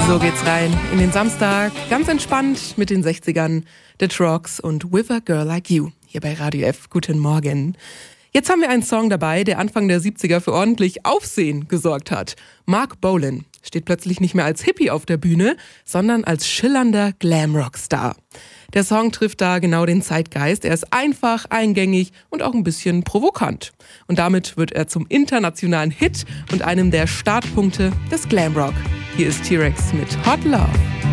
So geht's rein in den Samstag, ganz entspannt mit den 60ern, The Trogs und With a Girl Like You, hier bei Radio F. Guten Morgen. Jetzt haben wir einen Song dabei, der Anfang der 70er für ordentlich Aufsehen gesorgt hat. Marc Bolan steht plötzlich nicht mehr als Hippie auf der Bühne, sondern als schillernder Glamrock-Star. Der Song trifft da genau den Zeitgeist. Er ist einfach, eingängig und auch ein bisschen provokant. Und damit wird er zum internationalen Hit und einem der Startpunkte des Glamrock. Hier ist T-Rex mit Hot Love.